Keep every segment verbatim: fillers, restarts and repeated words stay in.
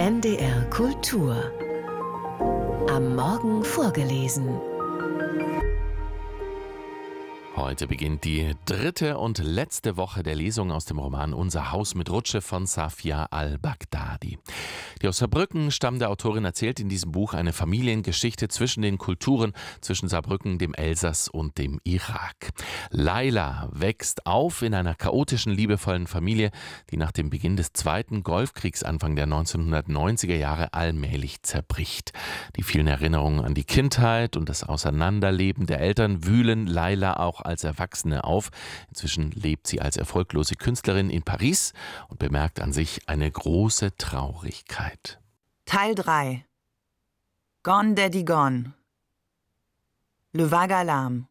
N D R Kultur. Am Morgen vorgelesen. Heute beginnt die dritte und letzte Woche der Lesung aus dem Roman Unser Haus mit Rutsche von Safia al-Baghdadi. Die aus Saarbrücken stammende Autorin erzählt in diesem Buch eine Familiengeschichte zwischen den Kulturen, zwischen Saarbrücken, dem Elsass und dem Irak. Laila wächst auf in einer chaotischen, liebevollen Familie, die nach dem Beginn des Zweiten Golfkriegs Anfang der neunzehnhundertneunziger Jahre allmählich zerbricht. Die vielen Erinnerungen an die Kindheit und das Auseinanderleben der Eltern wühlen Laila auch als Erwachsene auf. Inzwischen lebt sie als erfolglose Künstlerin in Paris und bemerkt an sich eine große Traurigkeit. Teil drei. Gone Daddy Gone. Le Vague Alarme.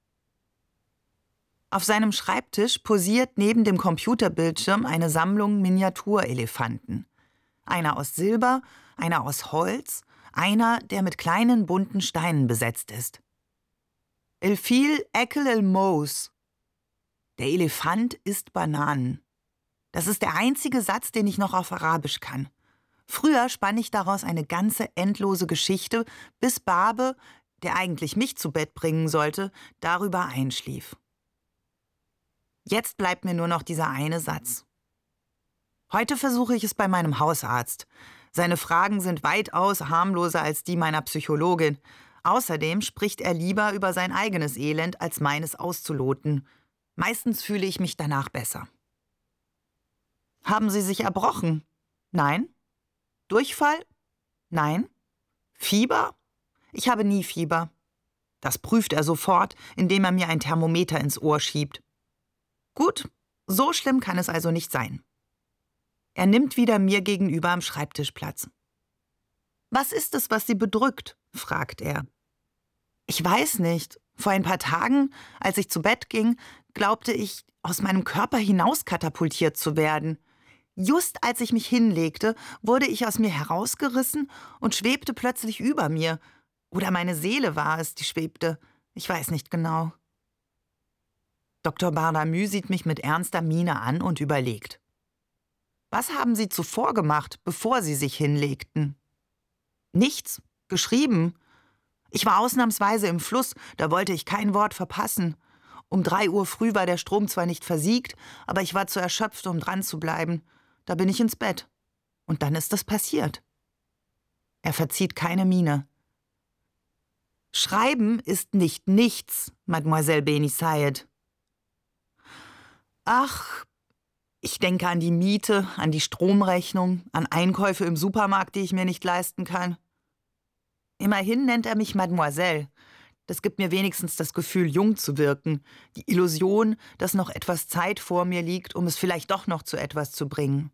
Auf seinem Schreibtisch posiert neben dem Computerbildschirm eine Sammlung Miniaturelefanten. Einer aus Silber, einer aus Holz, einer, der mit kleinen bunten Steinen besetzt ist. El fil ekel el mous. Der Elefant isst Bananen. Das ist der einzige Satz, den ich noch auf Arabisch kann. Früher spann ich daraus eine ganze endlose Geschichte, bis Barbe, der eigentlich mich zu Bett bringen sollte, darüber einschlief. Jetzt bleibt mir nur noch dieser eine Satz. Heute versuche ich es bei meinem Hausarzt. Seine Fragen sind weitaus harmloser als die meiner Psychologin. Außerdem spricht er lieber über sein eigenes Elend, als meines auszuloten. Meistens fühle ich mich danach besser. Haben Sie sich erbrochen? Nein. Durchfall? Nein. Fieber? Ich habe nie Fieber. Das prüft er sofort, indem er mir ein Thermometer ins Ohr schiebt. Gut, so schlimm kann es also nicht sein. Er nimmt wieder mir gegenüber am Schreibtisch Platz. »Was ist es, was Sie bedrückt?« fragt er. Ich weiß nicht. Vor ein paar Tagen, als ich zu Bett ging, glaubte ich, aus meinem Körper hinaus katapultiert zu werden. Just als ich mich hinlegte, wurde ich aus mir herausgerissen und schwebte plötzlich über mir. Oder meine Seele war es, die schwebte. Ich weiß nicht genau. Doktor Bardamü sieht mich mit ernster Miene an und überlegt. Was haben Sie zuvor gemacht, bevor Sie sich hinlegten? Nichts. Geschrieben. Ich war ausnahmsweise im Fluss, da wollte ich kein Wort verpassen. Um drei Uhr früh war der Strom zwar nicht versiegt, aber ich war zu erschöpft, um dran zu bleiben. Da bin ich ins Bett. Und dann ist das passiert. Er verzieht keine Miene. Schreiben ist nicht nichts, Mademoiselle Beni Sayed. Ach, ich denke an die Miete, an die Stromrechnung, an Einkäufe im Supermarkt, die ich mir nicht leisten kann. Immerhin nennt er mich Mademoiselle. Das gibt mir wenigstens das Gefühl, jung zu wirken. Die Illusion, dass noch etwas Zeit vor mir liegt, um es vielleicht doch noch zu etwas zu bringen.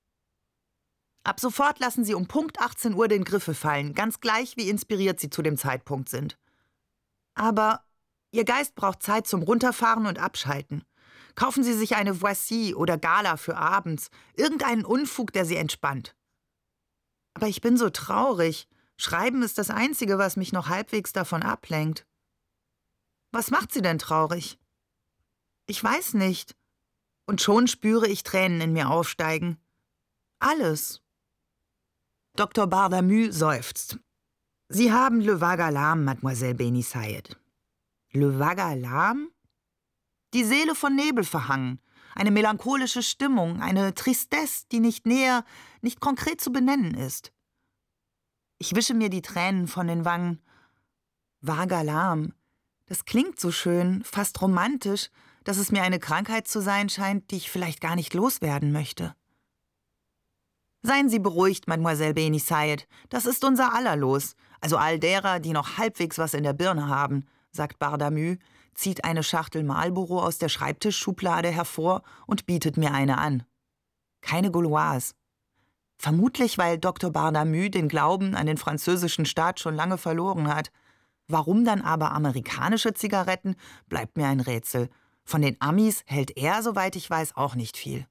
Ab sofort lassen Sie um Punkt achtzehn Uhr den Griffel fallen, ganz gleich, wie inspiriert Sie zu dem Zeitpunkt sind. Aber Ihr Geist braucht Zeit zum Runterfahren und Abschalten. Kaufen Sie sich eine Voici oder Gala für abends, irgendeinen Unfug, der Sie entspannt. Aber ich bin so traurig. Schreiben ist das Einzige, was mich noch halbwegs davon ablenkt. Was macht Sie denn traurig? Ich weiß nicht. Und schon spüre ich Tränen in mir aufsteigen. Alles. Doktor Bardamü seufzt. Sie haben Le Vague Alarme, Mademoiselle Beni Sayed. Le Vague Alarme? Die Seele von Nebel verhangen. Eine melancholische Stimmung, eine Tristesse, die nicht näher, nicht konkret zu benennen ist. Ich wische mir die Tränen von den Wangen. Vague Alarme. Das klingt so schön, fast romantisch, dass es mir eine Krankheit zu sein scheint, die ich vielleicht gar nicht loswerden möchte. Seien Sie beruhigt, Mademoiselle Beni Sayed. Das ist unser aller Los, also all derer, die noch halbwegs was in der Birne haben, sagt Bardamü, zieht eine Schachtel Marlboro aus der Schreibtischschublade hervor und bietet mir eine an. Keine Gauloise. Vermutlich, weil Doktor Bardamü den Glauben an den französischen Staat schon lange verloren hat. Warum dann aber amerikanische Zigaretten, bleibt mir ein Rätsel. Von den Amis hält er, soweit ich weiß, auch nicht viel.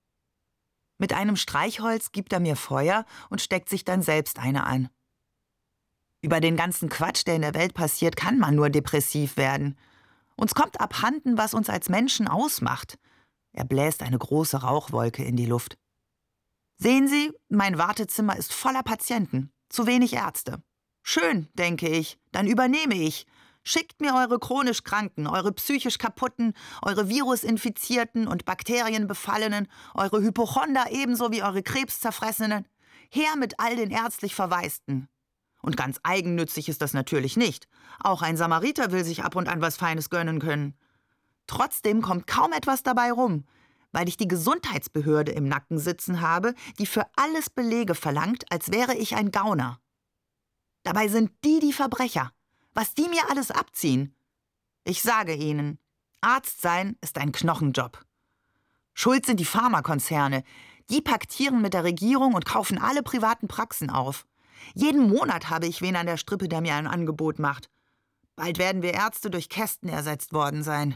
Mit einem Streichholz gibt er mir Feuer und steckt sich dann selbst eine an. Über den ganzen Quatsch, der in der Welt passiert, kann man nur depressiv werden. Uns kommt abhanden, was uns als Menschen ausmacht. Er bläst eine große Rauchwolke in die Luft. Sehen Sie, mein Wartezimmer ist voller Patienten. Zu wenig Ärzte. Schön, denke ich, dann übernehme ich. Schickt mir eure chronisch Kranken, eure psychisch Kaputten, eure Virusinfizierten und Bakterienbefallenen, eure Hypochonder ebenso wie eure Krebszerfressenen. Her mit all den ärztlich Verwaisten. Und ganz eigennützig ist das natürlich nicht. Auch ein Samariter will sich ab und an was Feines gönnen können. Trotzdem kommt kaum etwas dabei rum, weil ich die Gesundheitsbehörde im Nacken sitzen habe, die für alles Belege verlangt, als wäre ich ein Gauner. Dabei sind die die Verbrecher. Was die mir alles abziehen. Ich sage Ihnen, Arzt sein ist ein Knochenjob. Schuld sind die Pharmakonzerne. Die paktieren mit der Regierung und kaufen alle privaten Praxen auf. Jeden Monat habe ich wen an der Strippe, der mir ein Angebot macht. Bald werden wir Ärzte durch Kästen ersetzt worden sein.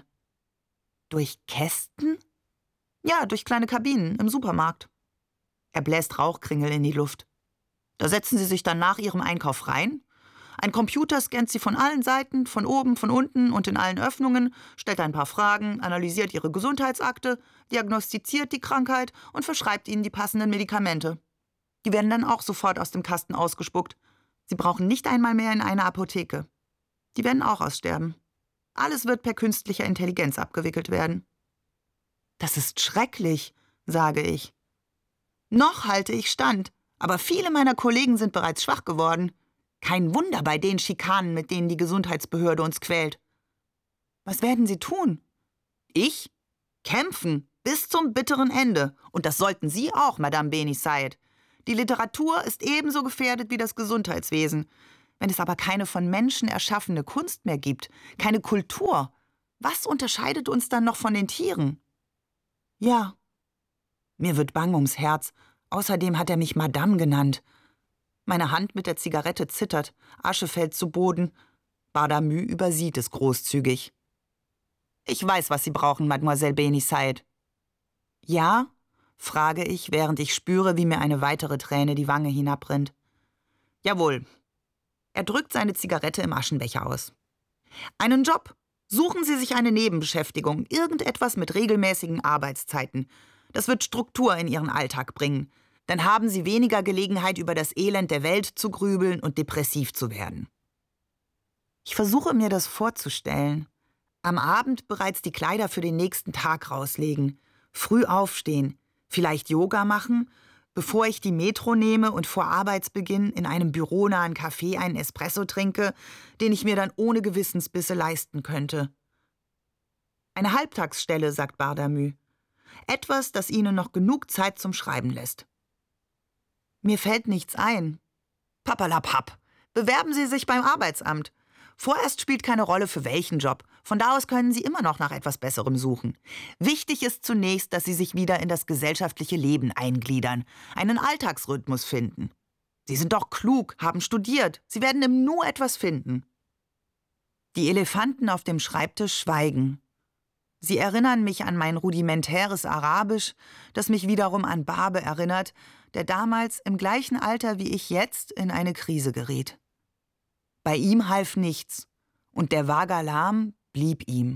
Durch Kästen? Ja, durch kleine Kabinen im Supermarkt. Er bläst Rauchkringel in die Luft. Da setzen Sie sich dann nach Ihrem Einkauf rein. Ein Computer scannt Sie von allen Seiten, von oben, von unten und in allen Öffnungen, stellt ein paar Fragen, analysiert Ihre Gesundheitsakte, diagnostiziert die Krankheit und verschreibt Ihnen die passenden Medikamente. Die werden dann auch sofort aus dem Kasten ausgespuckt. Sie brauchen nicht einmal mehr in eine Apotheke. Die werden auch aussterben. Alles wird per künstlicher Intelligenz abgewickelt werden. Das ist schrecklich, sage ich. Noch halte ich stand, aber viele meiner Kollegen sind bereits schwach geworden. Kein Wunder bei den Schikanen, mit denen die Gesundheitsbehörde uns quält. Was werden Sie tun? Ich? Kämpfen, bis zum bitteren Ende. Und das sollten Sie auch, Madame Beni Said. Die Literatur ist ebenso gefährdet wie das Gesundheitswesen. Wenn es aber keine von Menschen erschaffene Kunst mehr gibt, keine Kultur, was unterscheidet uns dann noch von den Tieren? Ja, mir wird bang ums Herz. Außerdem hat er mich Madame genannt. Meine Hand mit der Zigarette zittert, Asche fällt zu Boden. Bardamü übersieht es großzügig. Ich weiß, was Sie brauchen, Mademoiselle Beni Said. Ja? Frage ich, während ich spüre, wie mir eine weitere Träne die Wange hinabrinnt. Jawohl. Er drückt seine Zigarette im Aschenbecher aus. Einen Job. Suchen Sie sich eine Nebenbeschäftigung, irgendetwas mit regelmäßigen Arbeitszeiten. Das wird Struktur in Ihren Alltag bringen. Dann haben Sie weniger Gelegenheit, über das Elend der Welt zu grübeln und depressiv zu werden. Ich versuche mir das vorzustellen. Am Abend bereits die Kleider für den nächsten Tag rauslegen, früh aufstehen, vielleicht Yoga machen, bevor ich die Metro nehme und vor Arbeitsbeginn in einem büronahen Café einen Espresso trinke, den ich mir dann ohne Gewissensbisse leisten könnte. Eine Halbtagsstelle, sagt Bardamü. Etwas, das Ihnen noch genug Zeit zum Schreiben lässt. Mir fällt nichts ein. Papperlapapp. Bewerben Sie sich beim Arbeitsamt. Vorerst spielt keine Rolle, für welchen Job. Von da aus können Sie immer noch nach etwas Besserem suchen. Wichtig ist zunächst, dass Sie sich wieder in das gesellschaftliche Leben eingliedern, einen Alltagsrhythmus finden. Sie sind doch klug, haben studiert. Sie werden im Nu etwas finden. Die Elefanten auf dem Schreibtisch schweigen. Sie erinnern mich an mein rudimentäres Arabisch, das mich wiederum an Barbe erinnert, der damals im gleichen Alter wie ich jetzt in eine Krise geriet. Bei ihm half nichts, und der Vagalam blieb ihm.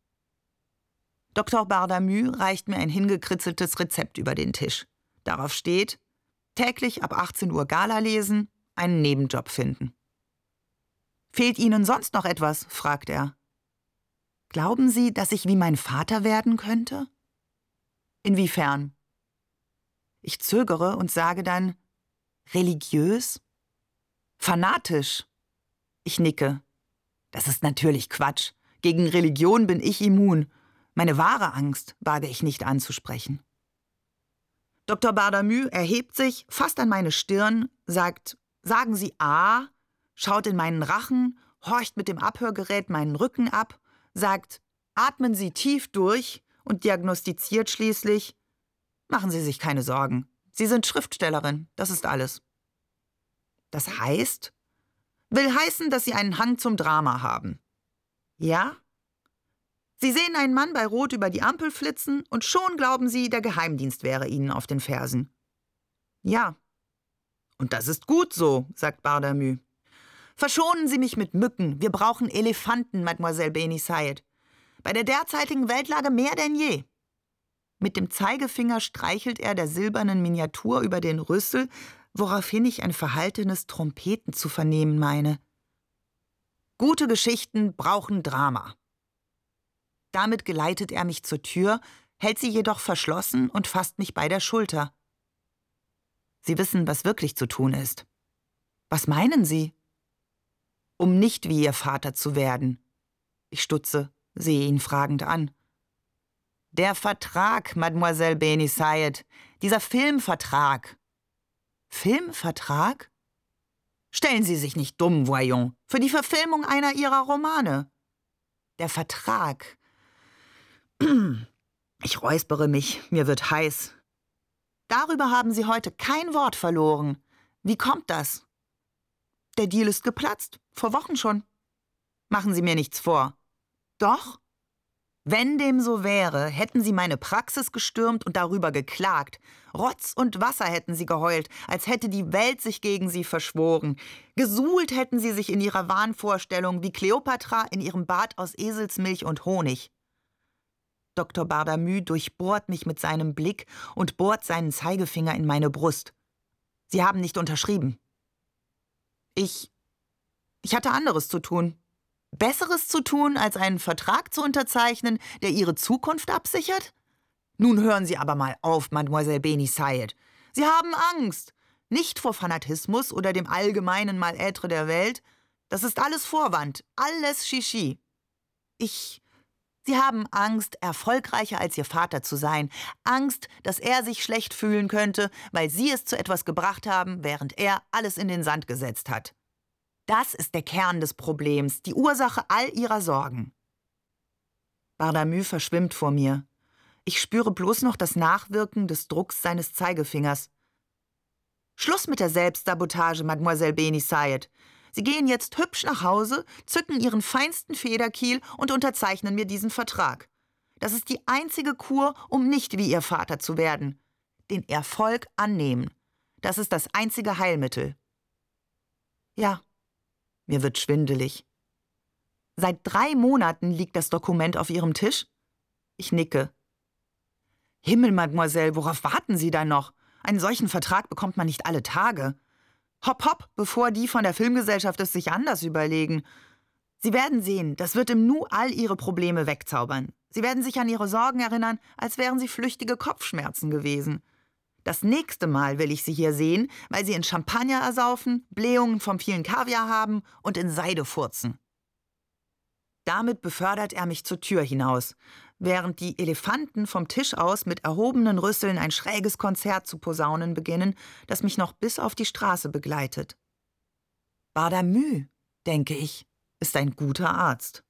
Doktor Bardamü reicht mir ein hingekritzeltes Rezept über den Tisch. Darauf steht, täglich ab achtzehn Uhr Gala lesen, einen Nebenjob finden. »Fehlt Ihnen sonst noch etwas?« fragt er. »Glauben Sie, dass ich wie mein Vater werden könnte?« »Inwiefern?« Ich zögere und sage dann, »religiös?« »Fanatisch?« Ich nicke. Das ist natürlich Quatsch. Gegen Religion bin ich immun. Meine wahre Angst wage ich nicht anzusprechen. Doktor Bardamü erhebt sich, fasst an meine Stirn, sagt, »Sagen Sie A«, schaut in meinen Rachen, horcht mit dem Abhörgerät meinen Rücken ab, sagt, »Atmen Sie tief durch« und diagnostiziert schließlich, »Machen Sie sich keine Sorgen. Sie sind Schriftstellerin, das ist alles.« Das heißt? Will heißen, dass Sie einen Hang zum Drama haben. Ja? Sie sehen einen Mann bei Rot über die Ampel flitzen und schon glauben Sie, der Geheimdienst wäre Ihnen auf den Fersen. Ja. Und das ist gut so, sagt Bardamü. Verschonen Sie mich mit Mücken. Wir brauchen Elefanten, Mademoiselle Beni Said. Bei der derzeitigen Weltlage mehr denn je. Mit dem Zeigefinger streichelt er der silbernen Miniatur über den Rüssel, woraufhin ich ein verhaltenes Trompeten zu vernehmen meine. Gute Geschichten brauchen Drama. Damit geleitet er mich zur Tür, hält sie jedoch verschlossen und fasst mich bei der Schulter. Sie wissen, was wirklich zu tun ist. Was meinen Sie? Um nicht wie Ihr Vater zu werden. Ich stutze, sehe ihn fragend an. Der Vertrag, Mademoiselle Beni Sayed, dieser Filmvertrag. Filmvertrag? Stellen Sie sich nicht dumm, Voyons, für die Verfilmung einer Ihrer Romane. Der Vertrag. Ich räuspere mich, mir wird heiß. Darüber haben Sie heute kein Wort verloren. Wie kommt das? Der Deal ist geplatzt, vor Wochen schon. Machen Sie mir nichts vor. Doch? Wenn dem so wäre, hätten Sie meine Praxis gestürmt und darüber geklagt. Rotz und Wasser hätten Sie geheult, als hätte die Welt sich gegen Sie verschworen. Gesuhlt hätten Sie sich in Ihrer Wahnvorstellung wie Kleopatra in ihrem Bad aus Eselsmilch und Honig. Doktor Bardamü durchbohrt mich mit seinem Blick und bohrt seinen Zeigefinger in meine Brust. Sie haben nicht unterschrieben. Ich... Ich hatte anderes zu tun. Besseres zu tun, als einen Vertrag zu unterzeichnen, der Ihre Zukunft absichert? Nun hören Sie aber mal auf, Mademoiselle Beni Sayed. Sie haben Angst. Nicht vor Fanatismus oder dem allgemeinen Mal-Être der Welt. Das ist alles Vorwand, alles Shishi. Ich... Sie haben Angst, erfolgreicher als Ihr Vater zu sein. Angst, dass er sich schlecht fühlen könnte, weil Sie es zu etwas gebracht haben, während er alles in den Sand gesetzt hat. Das ist der Kern des Problems, die Ursache all Ihrer Sorgen. Bardamü verschwimmt vor mir. Ich spüre bloß noch das Nachwirken des Drucks seines Zeigefingers. Schluss mit der Selbstsabotage, Mademoiselle Beni Sayed. Sie gehen jetzt hübsch nach Hause, zücken Ihren feinsten Federkiel und unterzeichnen mir diesen Vertrag. Das ist die einzige Kur, um nicht wie Ihr Vater zu werden. Den Erfolg annehmen. Das ist das einzige Heilmittel. Ja, mir wird schwindelig. Seit drei Monaten liegt das Dokument auf Ihrem Tisch? Ich nicke. Himmel, Mademoiselle, worauf warten Sie da noch? Einen solchen Vertrag bekommt man nicht alle Tage. Hopp, hopp, bevor die von der Filmgesellschaft es sich anders überlegen. Sie werden sehen, das wird im Nu all Ihre Probleme wegzaubern. Sie werden sich an Ihre Sorgen erinnern, als wären sie flüchtige Kopfschmerzen gewesen. Das nächste Mal will ich Sie hier sehen, weil Sie in Champagner ersaufen, Blähungen vom vielen Kaviar haben und in Seide furzen. Damit befördert er mich zur Tür hinaus, während die Elefanten vom Tisch aus mit erhobenen Rüsseln ein schräges Konzert zu posaunen beginnen, das mich noch bis auf die Straße begleitet. Bardamü, denke ich, ist ein guter Arzt.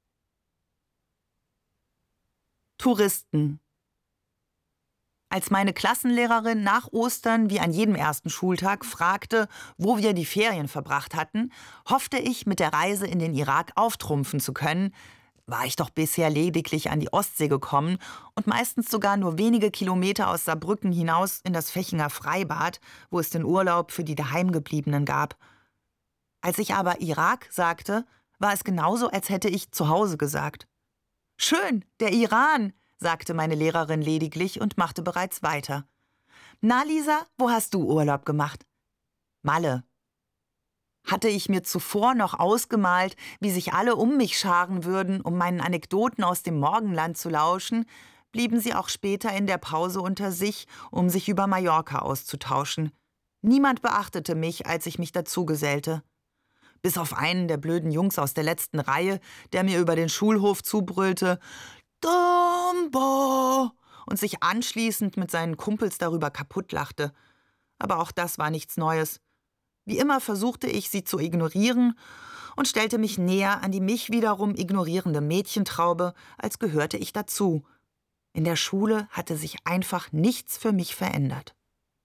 Touristen. Als meine Klassenlehrerin nach Ostern wie an jedem ersten Schultag fragte, wo wir die Ferien verbracht hatten, hoffte ich, mit der Reise in den Irak auftrumpfen zu können, war ich doch bisher lediglich an die Ostsee gekommen und meistens sogar nur wenige Kilometer aus Saarbrücken hinaus in das Fechinger Freibad, wo es den Urlaub für die Daheimgebliebenen gab. Als ich aber Irak sagte, war es genauso, als hätte ich zu Hause gesagt. »Schön, der Iran«, sagte meine Lehrerin lediglich und machte bereits weiter. »Na, Lisa, wo hast du Urlaub gemacht?« »Malle.« Hatte ich mir zuvor noch ausgemalt, wie sich alle um mich scharen würden, um meinen Anekdoten aus dem Morgenland zu lauschen, blieben sie auch später in der Pause unter sich, um sich über Mallorca auszutauschen. Niemand beachtete mich, als ich mich dazugesellte. Bis auf einen der blöden Jungs aus der letzten Reihe, der mir über den Schulhof zubrüllte, »Dumbo!« und sich anschließend mit seinen Kumpels darüber kaputtlachte. Aber auch das war nichts Neues. Wie immer versuchte ich, sie zu ignorieren und stellte mich näher an die mich wiederum ignorierende Mädchentraube, als gehörte ich dazu. In der Schule hatte sich einfach nichts für mich verändert.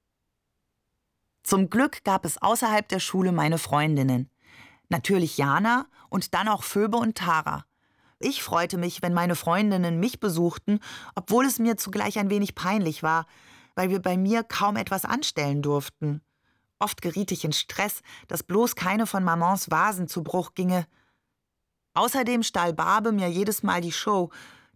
Zum Glück gab es außerhalb der Schule meine Freundinnen. Natürlich Jana und dann auch Phoebe und Tara. Ich freute mich, wenn meine Freundinnen mich besuchten, obwohl es mir zugleich ein wenig peinlich war, weil wir bei mir kaum etwas anstellen durften. Oft geriet ich in Stress, dass bloß keine von Mamans Vasen zu Bruch ginge. Außerdem stahl Barbe mir jedes Mal die Show,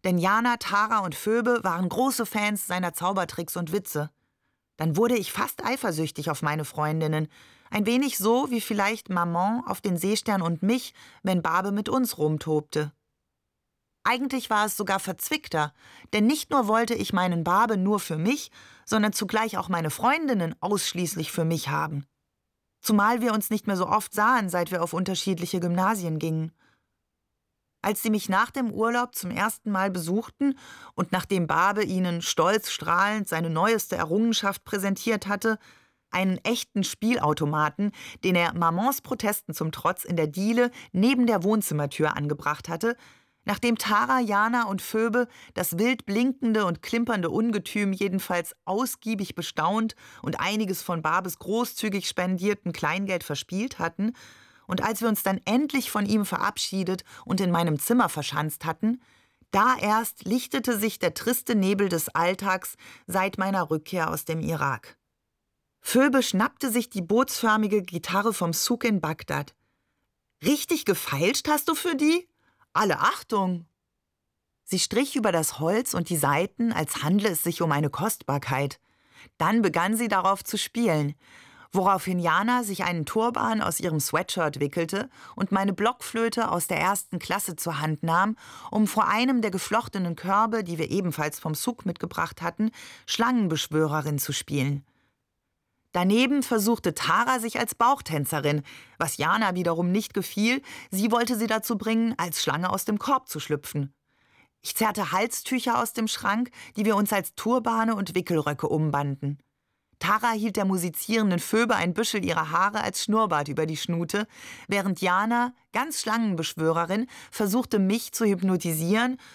Denn Jana, Tara und Phoebe waren große Fans seiner Zaubertricks und Witze. Dann wurde ich fast eifersüchtig auf meine Freundinnen. Ein wenig so wie vielleicht Maman auf den Seestern und mich, wenn Barbe mit uns rumtobte. Eigentlich war es sogar verzwickter, denn nicht nur wollte ich meinen Barbe nur für mich, sondern zugleich auch meine Freundinnen ausschließlich für mich haben. Zumal wir uns nicht mehr so oft sahen, seit wir auf unterschiedliche Gymnasien gingen. Als sie mich nach dem Urlaub zum ersten Mal besuchten und nachdem Barbe ihnen stolz strahlend seine neueste Errungenschaft präsentiert hatte, einen echten Spielautomaten, den er Mamans Protesten zum Trotz in der Diele neben der Wohnzimmertür angebracht hatte, nachdem Tara, Jana und Phoebe das wild blinkende und klimpernde Ungetüm jedenfalls ausgiebig bestaunt und einiges von Barbes großzügig spendierten Kleingeld verspielt hatten, und als wir uns dann endlich von ihm verabschiedet und in meinem Zimmer verschanzt hatten, da erst lichtete sich der triste Nebel des Alltags seit meiner Rückkehr aus dem Irak. Phoebe schnappte sich die bootsförmige Gitarre vom Souk in Bagdad. »Richtig gefeilscht hast du für die? Alle Achtung!« Sie strich über das Holz und die Saiten, als handle es sich um eine Kostbarkeit. Dann begann sie darauf zu spielen, woraufhin Jana sich einen Turban aus ihrem Sweatshirt wickelte und meine Blockflöte aus der ersten Klasse zur Hand nahm, um vor einem der geflochtenen Körbe, die wir ebenfalls vom Souk mitgebracht hatten, Schlangenbeschwörerin zu spielen. Daneben versuchte Tara sich als Bauchtänzerin, was Jana wiederum nicht gefiel. Sie wollte sie dazu bringen, als Schlange aus dem Korb zu schlüpfen. Ich zerrte Halstücher aus dem Schrank, die wir uns als Turbane und Wickelröcke umbanden. Tara hielt der musizierenden Phoebe ein Büschel ihrer Haare als Schnurrbart über die Schnute, während Jana, ganz Schlangenbeschwörerin, versuchte mich zu hypnotisieren